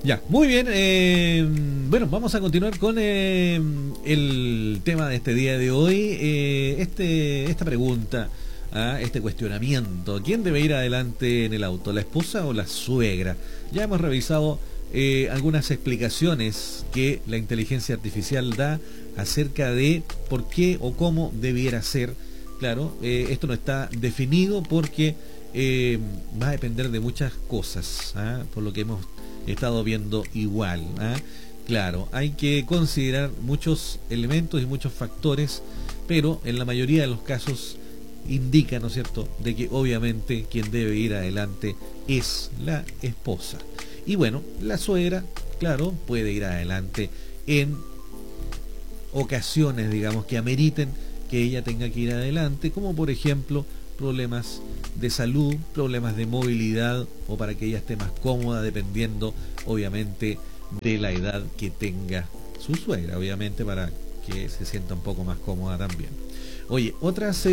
Ya, muy bien. Bueno, vamos a continuar con el tema de este día de hoy. Esta pregunta, este cuestionamiento. ¿Quién debe ir adelante en el auto, la esposa o la suegra? Ya hemos revisado algunas explicaciones que la inteligencia artificial da acerca de por qué o cómo debiera ser. Claro, esto no está definido porque va a depender de muchas cosas, por lo que hemos estado viendo igual. Claro, hay que considerar muchos elementos y muchos factores, pero en la mayoría de los casos indica, ¿no es cierto?, de que obviamente quien debe ir adelante es la esposa. Y bueno, la suegra, claro, puede ir adelante en ocasiones, digamos, que ameriten que ella tenga que ir adelante, como por ejemplo problemas de salud, problemas de movilidad, o para que ella esté más cómoda, dependiendo obviamente de la edad que tenga su suegra, obviamente para que se sienta un poco más cómoda también. Oye, otras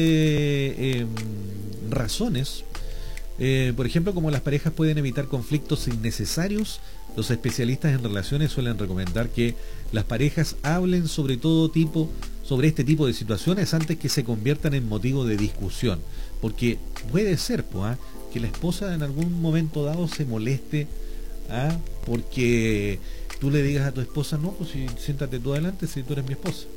razones, por ejemplo, como las parejas pueden evitar conflictos innecesarios, los especialistas en relaciones suelen recomendar que las parejas hablen sobre este tipo de situaciones antes que se conviertan en motivo de discusión, porque puede ser que la esposa en algún momento dado se moleste porque tú le digas a tu esposa, no, pues siéntate tú adelante si tú eres mi esposa.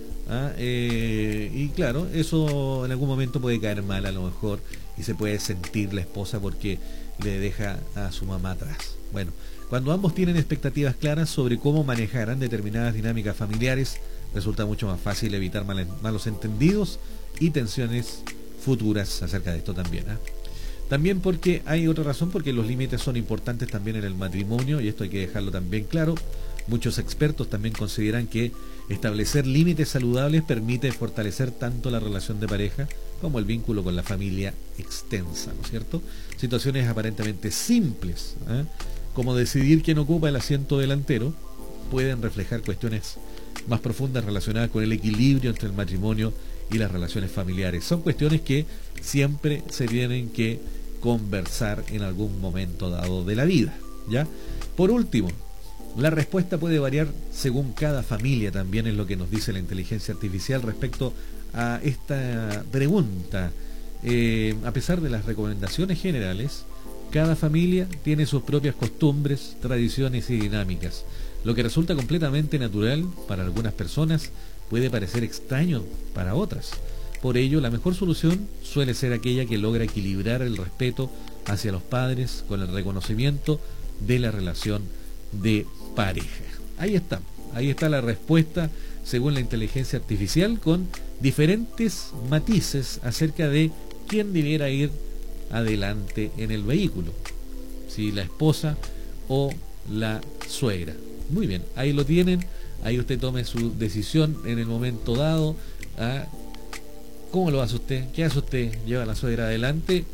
Y claro, eso en algún momento puede caer mal a lo mejor, y se puede sentir la esposa porque le deja a su mamá atrás. Bueno, cuando ambos tienen expectativas claras sobre cómo manejarán determinadas dinámicas familiares, resulta mucho más fácil evitar malos entendidos y tensiones futuras acerca de esto también. También porque hay otra razón, porque los límites son importantes también en el matrimonio, y esto hay que dejarlo también claro. Muchos expertos también consideran que establecer límites saludables permite fortalecer tanto la relación de pareja como el vínculo con la familia extensa, ¿no es cierto? Situaciones aparentemente simples, como decidir quién ocupa el asiento delantero, pueden reflejar cuestiones más profundas relacionadas con el equilibrio entre el matrimonio y las relaciones familiares. Son cuestiones que siempre se tienen que conversar en algún momento dado de la vida, ¿ya? Por último, la respuesta puede variar según cada familia, también es lo que nos dice la inteligencia artificial respecto a esta pregunta. A pesar de las recomendaciones generales, cada familia tiene sus propias costumbres, tradiciones y dinámicas. Lo que resulta completamente natural para algunas personas puede parecer extraño para otras. Por ello, la mejor solución suele ser aquella que logra equilibrar el respeto hacia los padres con el reconocimiento de la relación de pareja. Ahí está la respuesta según la inteligencia artificial, con diferentes matices acerca de quién debiera ir adelante en el vehículo, si la esposa o la suegra. Muy bien, ahí lo tienen, ahí usted tome su decisión en el momento dado. ¿Cómo lo hace usted? ¿Qué hace usted? ¿Lleva a la suegra adelante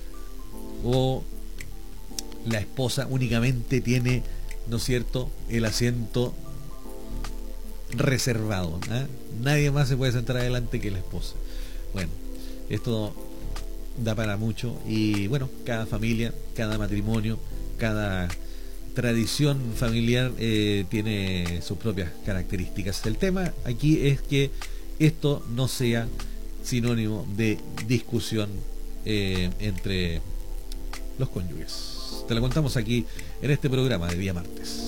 o la esposa únicamente tiene, ¿no es cierto?, el asiento reservado? Nadie más se puede sentar adelante que la esposa. Bueno, esto da para mucho, y bueno, cada familia, cada matrimonio, cada tradición familiar tiene sus propias características. El tema aquí es que esto no sea sinónimo de discusión entre los cónyuges. Te lo contamos aquí en este programa de día martes.